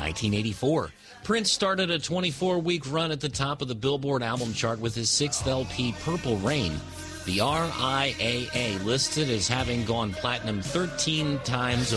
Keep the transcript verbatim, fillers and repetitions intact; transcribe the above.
nineteen eighty-four. Prince started a twenty-four week run at the top of the Billboard album chart with his sixth L P, Purple Rain. The R I A A listed as having gone platinum thirteen times